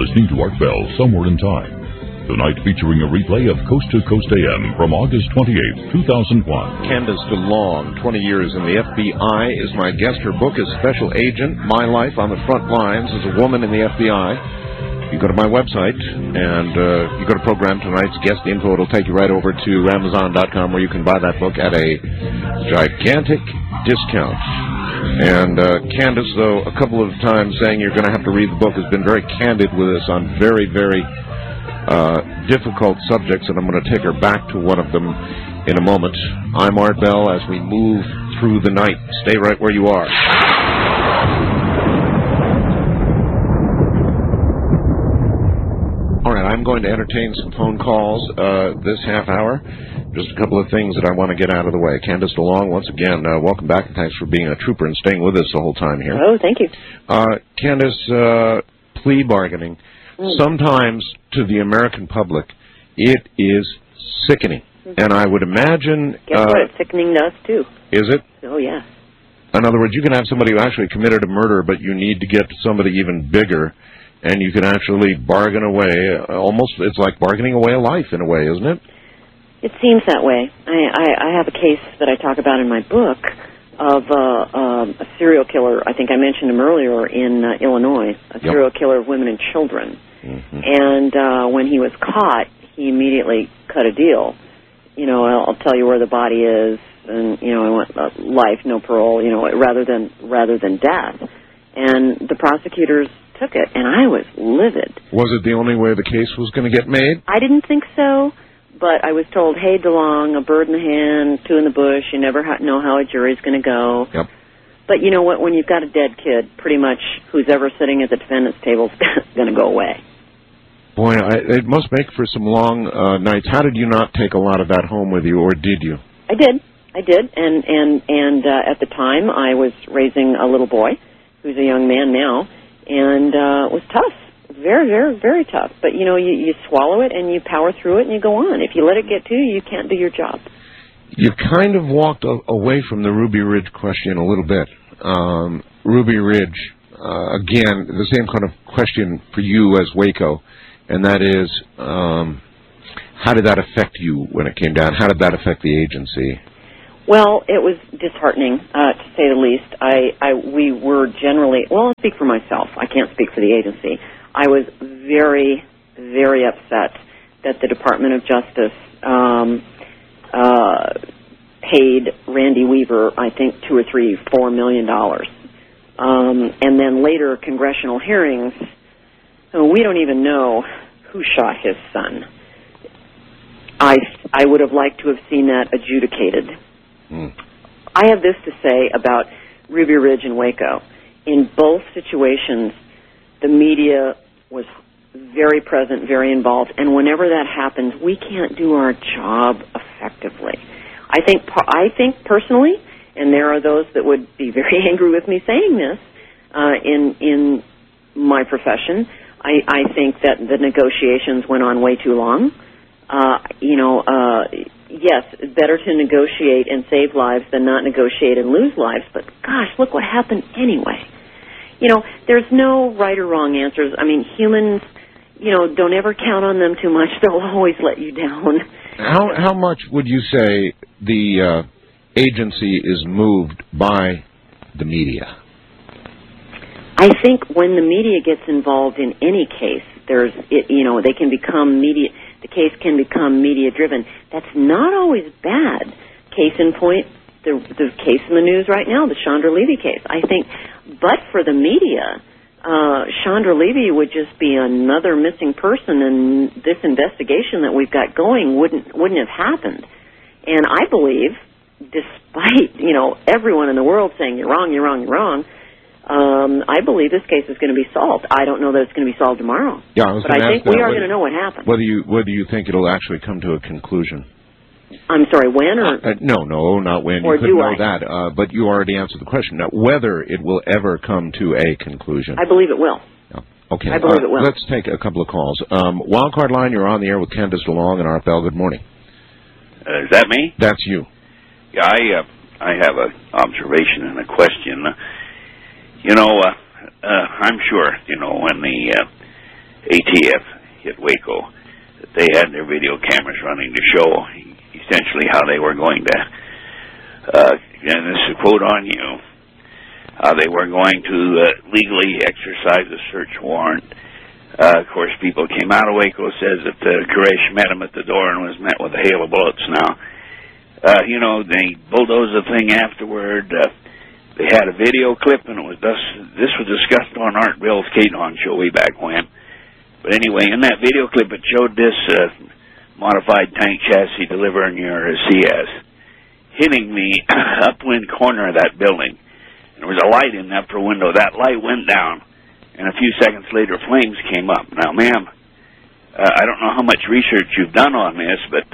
listening to Art Bell Somewhere in Time. Tonight featuring a replay of Coast to Coast AM from August 28, 2001. Candace DeLong, 20 years in the FBI, is my guest. Her book is Special Agent, My Life on the Front Lines as a Woman in the FBI. You go to my website, and you go to Program Tonight's Guest Info. It'll take you right over to Amazon.com, where you can buy that book at a gigantic discount. And Candace, though, a couple of times saying you're going to have to read the book, has been very candid with us on very, very difficult subjects, and I'm going to take her back to one of them in a moment. I'm Art Bell as we move through the night. Stay right where you are. All right, I'm going to entertain some phone calls this half hour. Just a couple of things that I want to get out of the way. Candace DeLong, once again, welcome back, and thanks for being a trooper and staying with us the whole time here. Oh, thank you. Candace, plea bargaining. Sometimes, to the American public, it is sickening. And I would imagine... Guess what? It's sickening to us, too. Is it? Oh, yeah. In other words, you can have somebody who actually committed a murder, but you need to get somebody even bigger, and you can actually bargain away. Almost, it's like bargaining away a life, in a way, isn't it? It seems that way. I have a case that I talk about in my book of a serial killer. I think I mentioned him earlier in Illinois, a serial killer of women and children. Mm-hmm. And when he was caught, he immediately cut a deal. You know, I'll tell you where the body is, and you know, I want life, no parole. You know, rather than death. And the prosecutors took it, and I was livid. Was it the only way the case was going to get made? I didn't think so. But I was told, hey, DeLong, a bird in the hand, two in the bush, you never know how a jury's going to go. Yep. But you know what? When you've got a dead kid, pretty much who's ever sitting at the defendant's table is going to go away. Boy, it must make for some long nights. How did you not take a lot of that home with you, or did you? I did. And at the time, I was raising a little boy, who's a young man now, and it was tough. Very, very, very tough. But, you know, you swallow it and you power through it and you go on. If you let it get to you, you can't do your job. You kind of walked away from the Ruby Ridge question a little bit. Ruby Ridge, again, the same kind of question for you as Waco, and that is, how did that affect you when it came down? How did that affect the agency? Well, it was disheartening, to say the least. We were generally, well, I'll speak for myself. I can't speak for the agency. I was very, very upset that the Department of Justice paid Randy Weaver, I think, $4 million. And then later, congressional hearings, we don't even know who shot his son. I would have liked to have seen that adjudicated. I have this to say about Ruby Ridge and Waco. In both situations, the media was very present, very involved, and whenever that happens, we can't do our job effectively. I think personally, and there are those that would be very angry with me saying this, in my profession, I think that the negotiations went on way too long. Yes, it's better to negotiate and save lives than not negotiate and lose lives, but gosh, look what happened anyway. You know, there's no right or wrong answers. I mean, humans, you know, don't ever count on them too much. They'll always let you down. How much would you say the agency is moved by the media? I think when the media gets involved in any case, they can become media. The case can become media-driven. That's not always bad. Case in point, the case in the news right now, the Chandra Levy case. I think, but for the media, Chandra Levy would just be another missing person, and this investigation that we've got going wouldn't have happened. And I believe, despite everyone in the world saying you're wrong, I believe this case is going to be solved. I don't know that it's going to be solved tomorrow. Yeah, but I think we are going to know what happened. Whether you think it'll actually come to a conclusion. I'm sorry, when or? No, not when. Or you couldn't do know I? that, but you already answered the question. Now, whether it will ever come to a conclusion. I believe it will. Yeah. Okay. I believe it will. Let's take a couple of calls. Wildcard line, you're on the air with Candace DeLong and Art Bell. Good morning. Is that me? That's you. Yeah, I have an observation and a question. I'm sure, when the ATF hit Waco, that they had their video cameras running to show essentially how they were going to, and this is a quote on you, how they were going to legally exercise a search warrant. Of course, people came out of Waco, says that Koresh met him at the door and was met with a hail of bullets. Now, they bulldozed the thing afterward. They had a video clip, and this was discussed on Art Bill's K-Don show way back when. But anyway, in that video clip, it showed this modified tank chassis delivering your CS hitting the upwind corner of that building. And there was a light in the upper window. That light went down, and a few seconds later, flames came up. Now, ma'am, I don't know how much research you've done on this, but,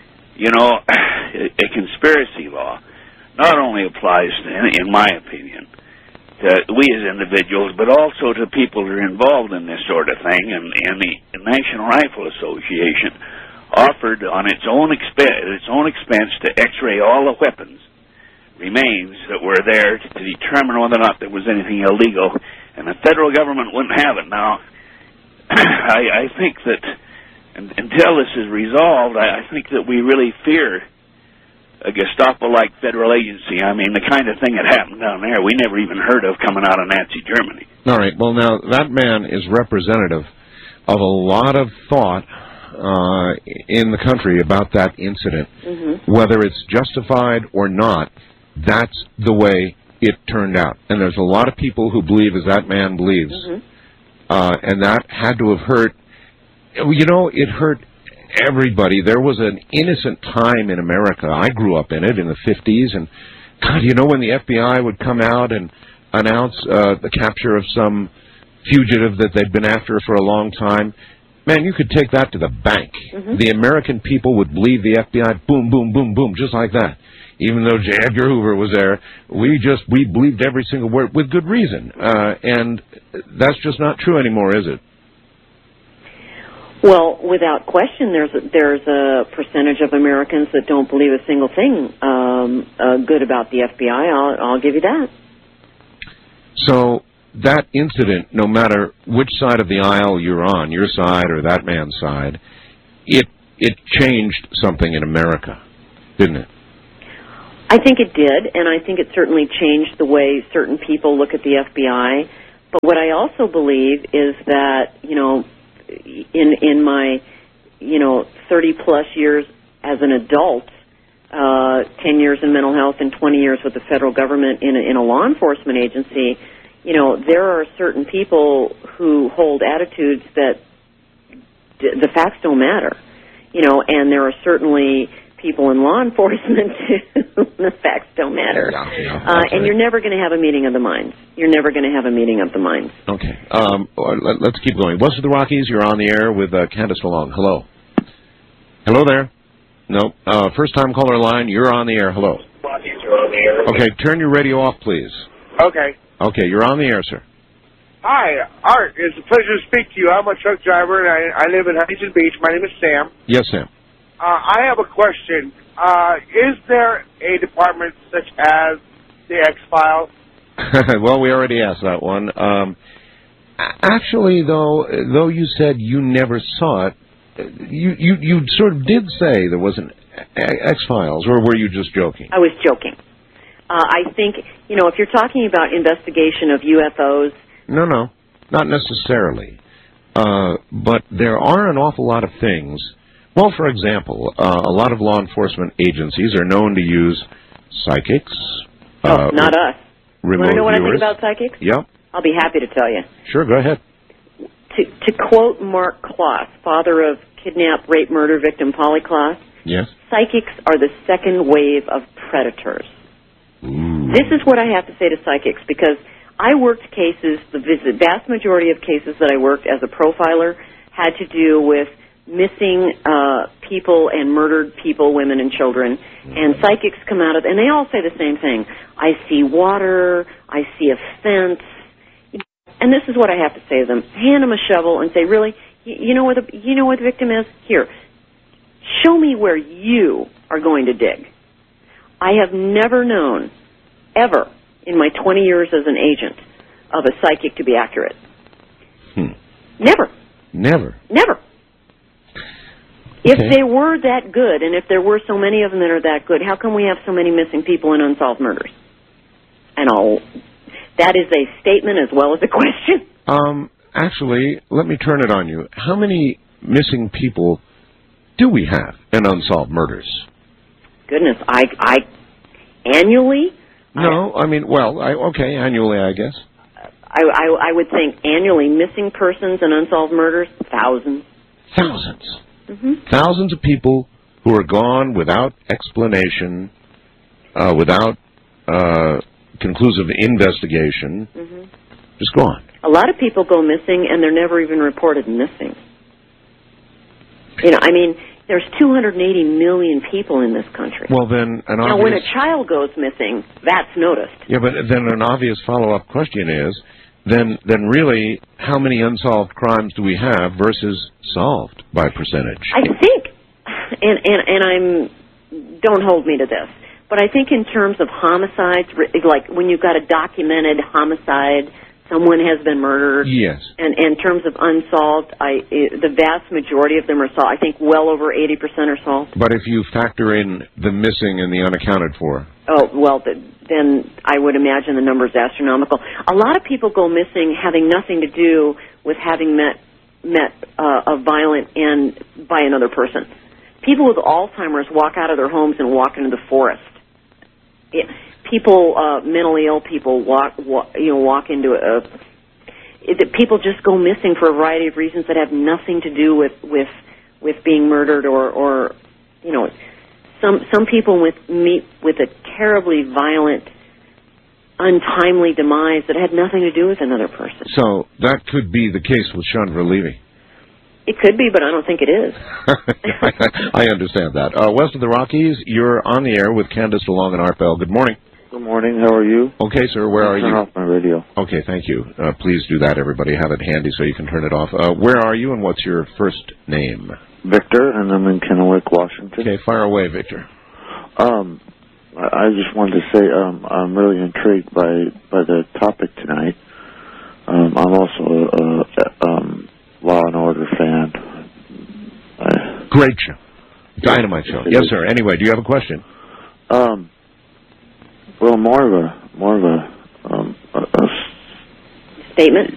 a conspiracy law not only applies, in my opinion, to we as individuals, but also to people who are involved in this sort of thing. And the National Rifle Association offered on its own expense to X-ray all the weapons remains that were there to determine whether or not there was anything illegal, and the federal government wouldn't have it. Now, I think that until this is resolved, I think that we really fear a Gestapo-like federal agency. I mean, the kind of thing that happened down there, we never even heard of coming out of Nazi Germany. All right. Well, now, that man is representative of a lot of thought in the country about that incident. Mm-hmm. Whether it's justified or not, that's the way it turned out. And there's a lot of people who believe as that man believes. Mm-hmm. And that had to have hurt. It hurt everybody. There was an innocent time in America. I grew up in it in the 50s, and God, when the FBI would come out and announce the capture of some fugitive that they'd been after for a long time, man, you could take that to the bank. Mm-hmm. The American people would believe the FBI, boom, boom, boom, boom, just like that. Even though J. Edgar Hoover was there, we believed every single word with good reason. And that's just not true anymore, is it? Well, without question, there's a percentage of Americans that don't believe a single thing good about the FBI. I'll give you that. So that incident, no matter which side of the aisle you're on, your side or that man's side, it changed something in America, didn't it? I think it did, and I think it certainly changed the way certain people look at the FBI. But what I also believe is that, in my, 30-plus years as an adult, 10 years in mental health and 20 years with the federal government in a law enforcement agency, there are certain people who hold attitudes that the facts don't matter, and there are certainly people in law enforcement who the facts don't matter. And you're never going to have a meeting of the minds. You're never going to have a meeting of the minds. Okay. Let's keep going. West of the Rockies, you're on the air with Candace Malone. Hello. Hello there. No. First-time caller line, you're on the air. Hello. Okay, turn your radio off, please. Okay. Okay, you're on the air, sir. Hi, Art. It's a pleasure to speak to you. I'm a truck driver, and I live in Huntington Beach. My name is Sam. Yes, Sam. I have a question. Is there a department such as the X-Files? Well, we already asked that one. Actually, though you said you never saw it, you sort of did say there was an X-Files, or were you just joking? I was joking. I think, if you're talking about investigation of UFOs... No, not necessarily. But there are an awful lot of things. Well, for example, a lot of law enforcement agencies are known to use psychics. Not us. You want to know what I think about psychics? Yep. I'll be happy to tell you. Sure, go ahead. To quote Mark Kloss, father of kidnap, rape, murder victim Polly Kloss, yes, psychics are the second wave of predators. Ooh. This is what I have to say to psychics, because I worked cases, the vast majority of cases that I worked as a profiler had to do with missing people and murdered people, women and children, and psychics come out of, and they all say the same thing. I see water, I see a fence, and this is what I have to say to them. Hand them a shovel and say, really, you know where the victim is? Here, show me where you are going to dig. I have never known, ever, in my 20 years as an agent, of a psychic to be accurate. Never. Never. Never. Okay. If they were that good, and if there were so many of them that are that good, how come we have so many missing people and unsolved murders? And that is a statement as well as a question. Actually, let me turn it on you. How many missing people do we have in unsolved murders? Goodness, I annually? No, okay, annually, I guess. I would think annually missing persons and unsolved murders, thousands. Thousands. Mm-hmm. Thousands of people who are gone without explanation, without conclusive investigation, just gone. A lot of people go missing and they're never even reported missing. There's 280 million people in this country. Well, then, now, when a child goes missing, that's noticed. Yeah, but then an obvious follow-up question is, then really, how many unsolved crimes do we have versus solved by percentage? I think, and don't hold me to this, but I think in terms of homicides, like when you've got a documented homicide, someone has been murdered. Yes. And in terms of unsolved, the vast majority of them are solved. I think well over 80% are solved. But if you factor in the missing and the unaccounted for? Oh, well, then I would imagine the number is astronomical. A lot of people go missing having nothing to do with having met a violent end by another person. People with Alzheimer's walk out of their homes and walk into the forest. People, mentally ill people, walk into people just go missing for a variety of reasons that have nothing to do with being murdered or some people meet with a terribly violent, untimely demise that had nothing to do with another person. So that could be the case with Chandra Levy. It could be, but I don't think it is. I understand that. West of the Rockies, you're on the air with Candace DeLong and Art Bell. Good morning. Good morning. How are you? Okay, sir. Where are you? Turn off my radio. Okay, thank you. Please do that, everybody. Have it handy so you can turn it off. Where are you, and what's your first name? Victor, and I'm in Kennewick, Washington. Okay, fire away, Victor. I just wanted to say I'm really intrigued by the topic tonight. I'm also a Law and Order fan. Great show. Dynamite show. Yes, sir. Anyway, do you have a question? Well, more of a Statement?